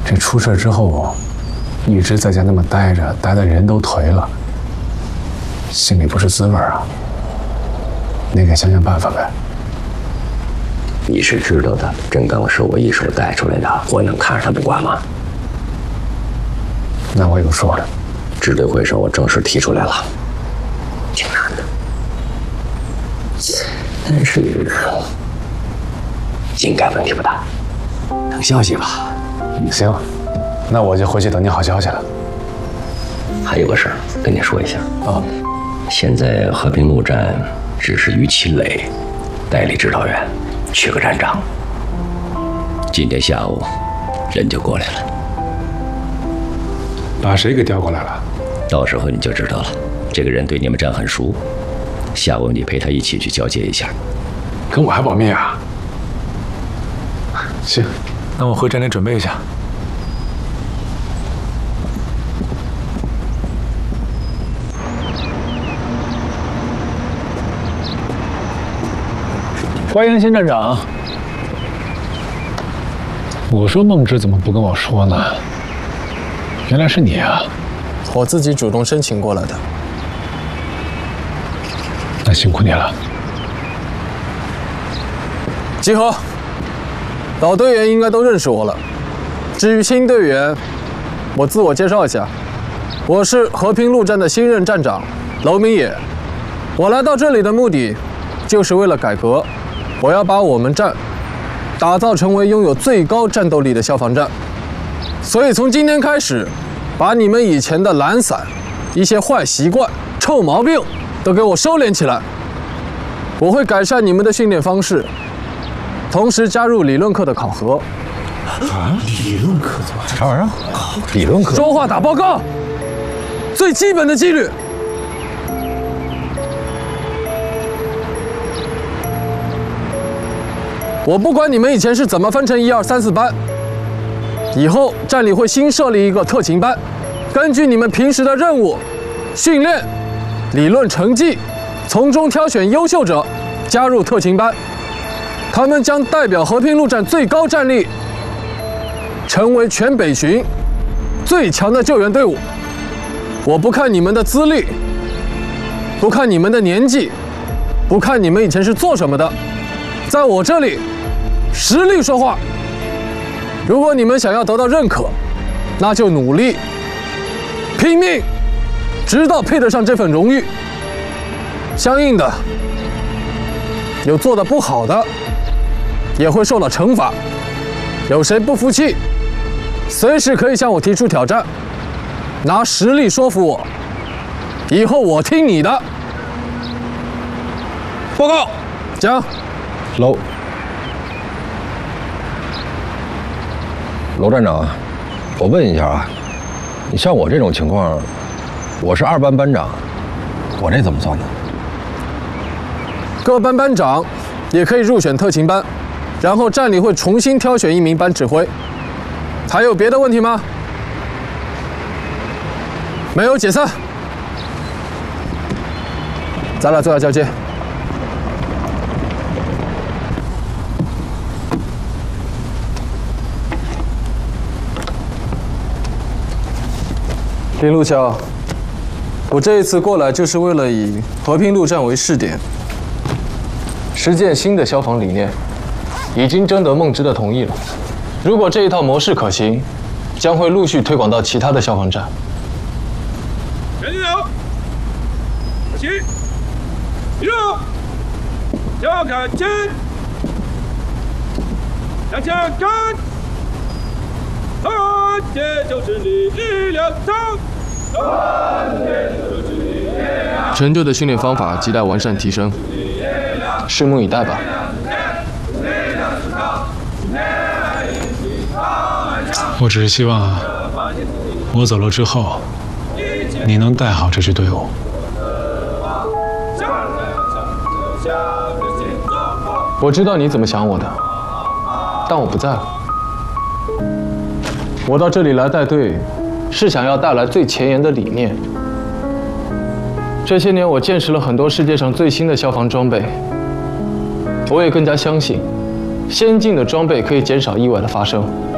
这出事之后，一直在家那么待着，待的人都颓了，心里不是滋味啊。你给想想办法呗。 你是知道的，真刚是我一手带出来的，我能看着他不管吗？ 那我有数的。 支队会上我正式提出来了，挺难的，但是应该问题不大。等消息吧。 行，那我就回去等你好消息了。 还有个事儿跟你说一下啊，现在和平路站只是于其磊代理指导员，缺个站长。今天下午人就过来了。 把谁给调过来了？ 到时候你就知道了。这个人对你们站很熟，下午你陪他一起去交接一下。 跟我还保密啊？行，那我回站里准备一下。 欢迎新站长。我说孟芝怎么不跟我说呢？原来是你啊！ 我自己主动申请过来的。 那辛苦你了。 集合！老队员应该都认识我了。至于新队员，我自我介绍一下，我是和平路站的新任站长娄明野。我来到这里的目的，就是为了改革。我要把我们站打造成为拥有最高战斗力的消防站。所以从今天开始，把你们以前的懒散、一些坏习惯、臭毛病都给我收敛起来。我会改善你们的训练方式，同时加入理论课的考核。 啊？理论课怎么？啥玩意儿？理论课？ 说话打报告，最基本的纪律。我不管你们以前是怎么分成1、2、3、4班，以后站里会新设立一个特勤班，根据你们平时的任务、训练、理论成绩，从中挑选优秀者加入特勤班。他们将代表和平路站最高战力，成为全北巡最强的救援队伍。我不看你们的资历，不看你们的年纪，不看你们以前是做什么的，在我这里，实力说话。如果你们想要得到认可，那就努力、拼命，直到配得上这份荣誉。相应的，有做得不好的，也会受到惩罚。有谁不服气，随时可以向我提出挑战，拿实力说服我。以后我听你的。报告，讲。 娄站长，我问一下啊，你像我这种情况，我是2班班长，我这怎么算呢？ 各班班长也可以入选特勤班，然后站里会重新挑选1名班指挥。还有别的问题吗？没有，解散。咱俩做下交接。林路桥，我这一次过来就是为了以和平路站为试点，实践新的消防理念，已经征得孟芝的同意了。如果这一套模式可行，将会陆续推广到其他的消防站。 全体走，起，一路，脚看齐，向前看，团结就是力量强。 全队的训练方法亟待完善提升，拭目以待吧。 我只是希望我走了之后，你能带好这支队伍。 我知道你怎么想我的，但我不在乎。我到这里来带队，是想要带来最前沿的理念。这些年，我见识了很多世界上最新的消防装备，我也更加相信，先进的装备可以减少意外的发生。